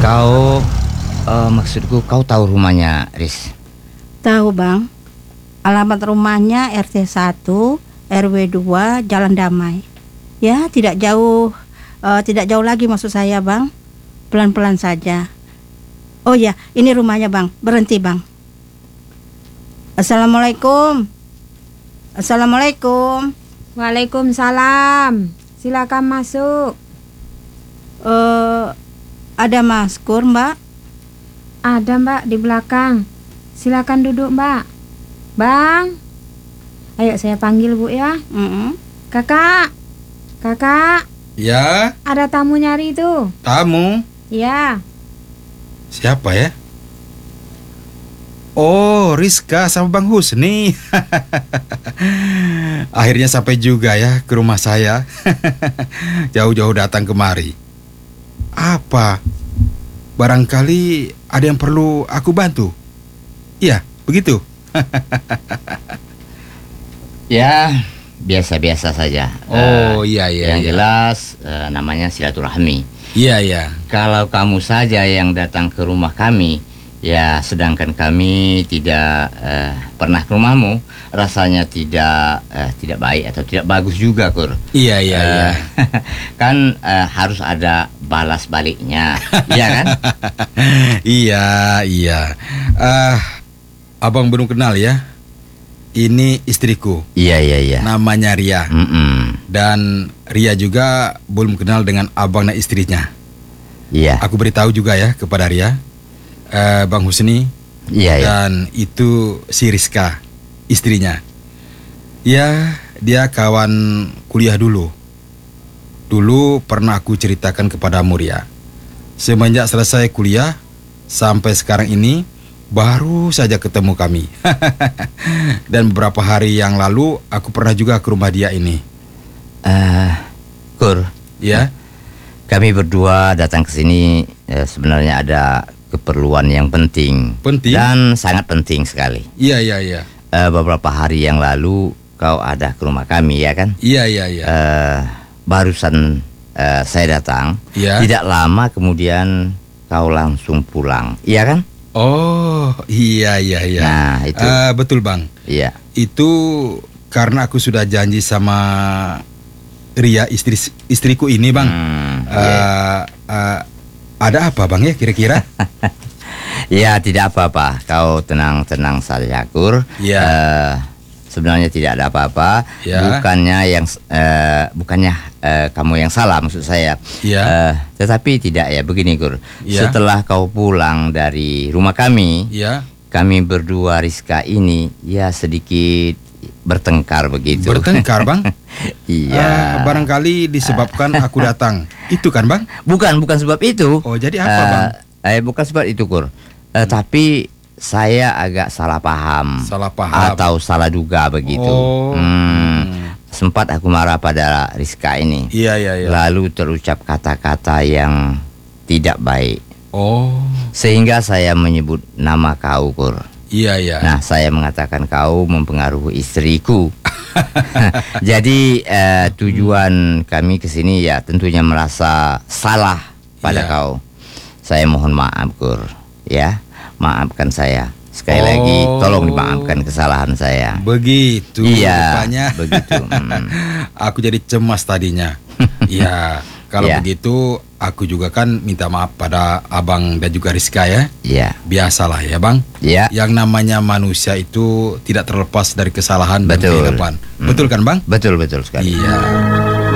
Kau, maksudku kau tahu rumahnya, Riz? Tahu bang, alamat rumahnya RT 1 RW 2 Jalan Damai. Ya tidak jauh lagi maksud saya bang. Pelan-pelan saja. Oh ya, ini rumahnya bang. Berhenti bang. Assalamualaikum. Assalamualaikum. Waalaikumsalam. Silakan masuk. Ada Mas Kur mbak? Ada mbak di belakang. Silakan duduk mbak. Bang, ayo saya panggil bu ya. Kakak, kakak. Ya, Ada tamu nyari itu. tamu. Ya. Siapa ya? Oh, Rizka sama Bang Husni. Akhirnya sampai juga ya ke rumah saya. Jauh-jauh datang kemari. Apa? Barangkali ada yang perlu aku bantu. Iya, begitu. Ya, biasa-biasa saja. Oh, iya. Yang jelas namanya silaturahmi. Iya. Kalau kamu saja yang datang ke rumah kami, ya sedangkan kami tidak pernah ke rumahmu, rasanya tidak baik atau tidak bagus juga, Kur. Iya. Kan harus ada balas baliknya, iya kan? Iya. Abang belum kenal ya. Ini istriku. Iya. Namanya Ria. Mm-mm. Dan Ria juga belum kenal dengan abang dan istrinya. Iya. Aku beritahu juga ya kepada Ria, Bang Husni, Iya. dan itu si Rizka, istrinya. Ya, dia kawan kuliah dulu. Dulu pernah aku ceritakan kepadamu, Ria. Semenjak selesai kuliah sampai sekarang ini baru saja ketemu kami. Dan beberapa hari yang lalu aku pernah juga ke rumah dia ini. Kur, Ya. kami berdua datang ke sini sebenarnya ada keperluan yang penting. Penting? Dan sangat penting sekali. Iya. Beberapa hari yang lalu kau ada ke rumah kami, ya kan? Iya. Barusan saya datang. Iya. Tidak lama kemudian kau langsung pulang, iya kan? Oh, iya. Nah, itu. Betul, Bang. Iya. Itu karena aku sudah janji sama Ria, istriku ini, Bang. Ada apa, Bang, ya kira-kira? Ya, tidak apa-apa. Kau tenang-tenang saja, Kur. Iya. Sebenarnya tidak ada apa-apa. Ya. Bukannya kamu yang salah, maksud saya. Ya. Tetapi tidak ya, begini, Kur. Ya. Setelah kau pulang dari rumah kami, Ya. kami berdua Rizka ini ya sedikit bertengkar begitu. Bertengkar, Bang? Iya. Barangkali disebabkan aku datang. Itu kan, Bang? Bukan sebab itu. Oh, jadi apa, Bang? Bukan sebab itu, Kur. Tapi saya agak salah paham. Salah paham. Atau salah duga begitu. Oh. Sempat aku marah pada Rizka ini. Iya. Lalu terucap kata-kata yang tidak baik. Oh. Sehingga saya menyebut nama kau, Kur. Iya. Nah, saya mengatakan kau mempengaruhi istriku. Jadi tujuan kami ke sini ya tentunya merasa salah pada Iya. kau. Saya mohon maaf, Kur. Ya, maafkan saya. Sekali lagi, tolong dimaafkan kesalahan saya. Begitu Iya, rupanya. begitu. Aku jadi cemas tadinya. Iya, kalau Ya. begitu aku juga kan minta maaf pada abang dan juga Rizka ya. Iya, Biasalah ya, Bang. iya. Yang namanya manusia itu tidak terlepas dari kesalahan dan Betul. kehidupan. Betul kan, Bang? Betul sekali. Iya.